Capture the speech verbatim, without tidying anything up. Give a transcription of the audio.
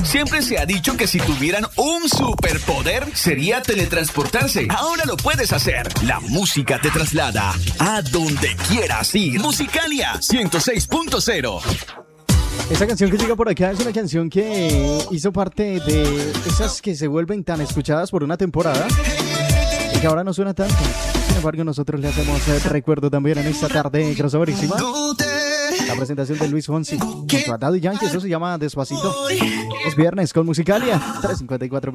Siempre se ha dicho que si tuvieran un superpoder sería teletransportarse. Ahora lo puedes hacer. La música te traslada a donde quieras ir. Musicalia ciento seis punto cero. Esa canción que llega por acá es una canción que hizo parte de esas que se vuelven tan escuchadas por una temporada y que ahora no suena tanto. Sin embargo, nosotros le hacemos el recuerdo también en esta tarde crossoverísima. La presentación de Luis Fonsi junto a Daddy Yankee, eso se llama Despacito. Es viernes con Musicalia, tres cincuenta y cuatro.